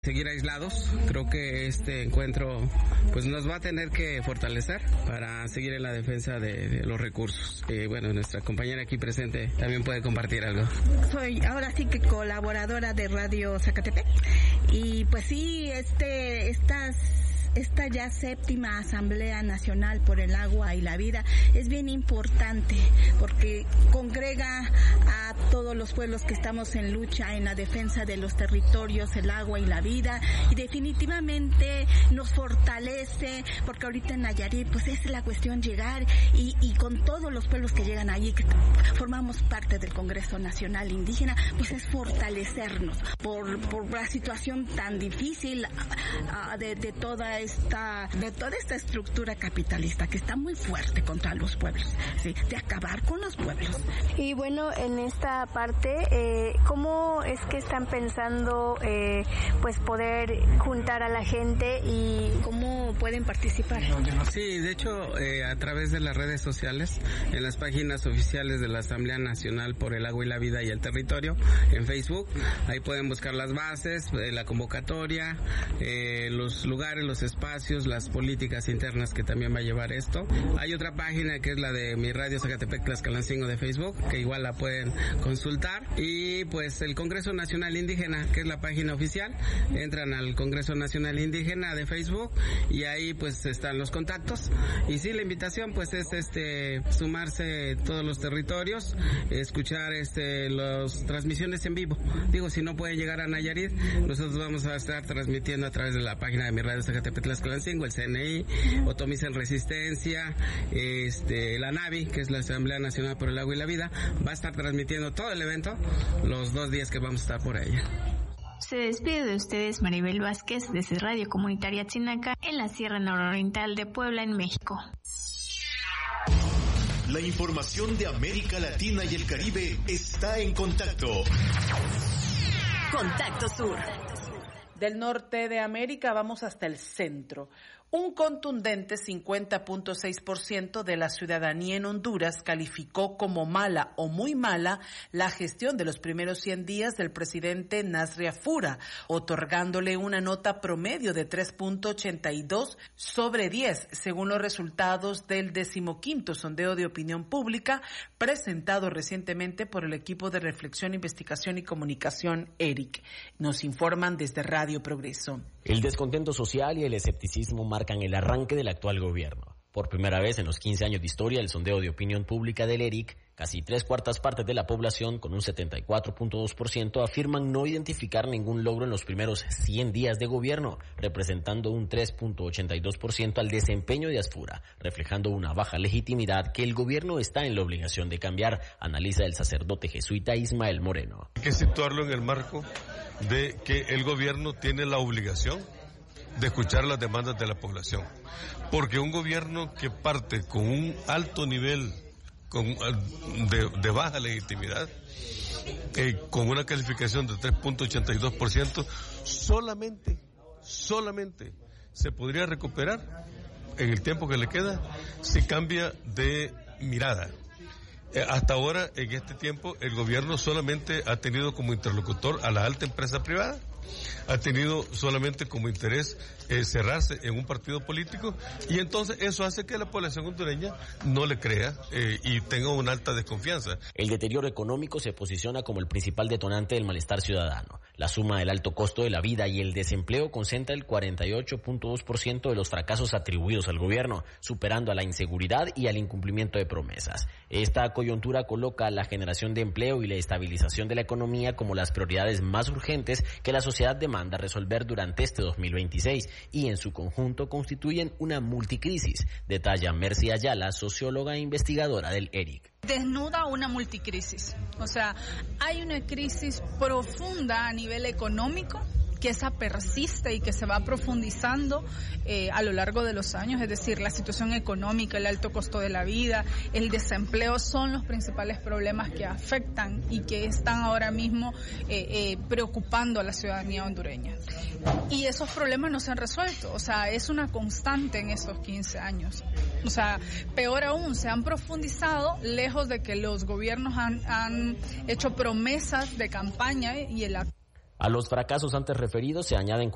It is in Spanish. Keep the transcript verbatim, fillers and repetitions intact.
seguir aislados. Creo que este encuentro pues nos va a tener que fortalecer para seguir en la defensa de, de los recursos. Y bueno, nuestra compañera aquí presente también puede compartir algo. Soy ahora sí que colaboradora de Radio Zacatepec y pues sí, este estas Esta ya séptima Asamblea Nacional por el Agua y la Vida es bien importante porque congrega a todos los pueblos que estamos en lucha en la defensa de los territorios, el agua y la vida, y definitivamente nos fortalece porque ahorita en Nayarit pues es la cuestión llegar y, y con todos los pueblos que llegan allí, que formamos parte del Congreso Nacional Indígena, pues es fortalecernos por, por la situación tan difícil uh, de, de toda esta de toda esta estructura capitalista que está muy fuerte contra los pueblos, ¿sí? De acabar con los pueblos. Y bueno, en esta parte, eh, ¿cómo es que están pensando eh, pues poder juntar a la gente y cómo pueden participar? Sí, de hecho, eh, a través de las redes sociales, en las páginas oficiales de la Asamblea Nacional por el Agua y la Vida y el Territorio, en Facebook, ahí pueden buscar las bases, eh, la convocatoria, eh, los lugares, los espacios, las políticas internas que también va a llevar esto. Hay otra página que es la de mi radio Zacatepec Tlaxcalancingo de Facebook, que igual la pueden consultar, y pues el Congreso Nacional Indígena, que es la página oficial, entran al Congreso Nacional Indígena de Facebook y ahí pues están los contactos, y sí, la invitación pues es este sumarse todos los territorios, escuchar este las transmisiones en vivo. Digo, si no pueden llegar a Nayarit, nosotros vamos a estar transmitiendo a través de la página de mi radio Zacatepec Tlaxcalancingo, el C N I, Otomis en Resistencia, este la NAVI, que es la Asamblea Nacional por el Agua y la Vida, va a estar transmitiendo todo el evento los dos días que vamos a estar por ella. Se despide de ustedes Maribel Vázquez desde Radio Comunitaria Chinaca en la Sierra Nororiental de Puebla, en México. La información de América Latina y el Caribe está en Contacto. Contacto Sur. Del norte de América vamos hasta el centro. Un contundente cincuenta punto seis por ciento de la ciudadanía en Honduras calificó como mala o muy mala la gestión de los primeros cien días del presidente Nasri Afura, otorgándole una nota promedio de tres punto ochenta y dos sobre diez, según los resultados del decimoquinto sondeo de opinión pública presentado recientemente por el equipo de reflexión, investigación y comunicación E R I C. Nos informan desde Radio Progreso. El descontento social y el escepticismo marcan el arranque del actual gobierno. Por primera vez en los quince años de historia del sondeo de opinión pública del E R I C, casi tres cuartas partes de la población, con un setenta y cuatro punto dos por ciento, afirman no identificar ningún logro en los primeros cien días de gobierno, representando un tres punto ochenta y dos por ciento al desempeño de Afura, reflejando una baja legitimidad que el gobierno está en la obligación de cambiar, analiza el sacerdote jesuita Ismael Moreno. Hay que situarlo en el marco de que el gobierno tiene la obligación de escuchar las demandas de la población, porque un gobierno que parte con un alto nivel con, de, de baja legitimidad, eh, con una calificación de tres punto ochenta y dos por ciento, solamente, solamente se podría recuperar en el tiempo que le queda si cambia de mirada. Eh, hasta ahora, en este tiempo, el gobierno solamente ha tenido como interlocutor a la alta empresa privada, ha tenido solamente como interés eh, cerrarse en un partido político, y entonces eso hace que la población hondureña no le crea eh, y tenga una alta desconfianza. El deterioro económico se posiciona como el principal detonante del malestar ciudadano. La suma del alto costo de la vida y el desempleo concentra el cuarenta y ocho punto dos por ciento de los fracasos atribuidos al gobierno, superando a la inseguridad y al incumplimiento de promesas. Esta coyuntura coloca la generación de empleo y la estabilización de la economía como las prioridades más urgentes que la sociedad demanda resolver durante este dos mil veintiséis, y en su conjunto constituyen una multicrisis, detalla Mercy Ayala, socióloga e investigadora del E R I C. Desnuda una multicrisis, o sea, hay una crisis profunda a nivel económico, que esa persiste y que se va profundizando eh, a lo largo de los años, es decir, la situación económica, el alto costo de la vida, el desempleo son los principales problemas que afectan y que están ahora mismo eh, eh, preocupando a la ciudadanía hondureña. Y esos problemas no se han resuelto, o sea, es una constante en estos quince años. O sea, peor aún, se han profundizado lejos de que los gobiernos han, han hecho promesas de campaña y el A los fracasos antes referidos se añaden